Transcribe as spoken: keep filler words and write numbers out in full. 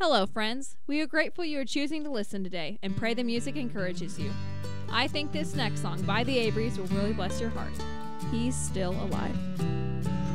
Hello, friends. We are grateful you are choosing to listen today and pray the music encourages you. I think this next song by the Averys will really bless your heart. He's Still Alive.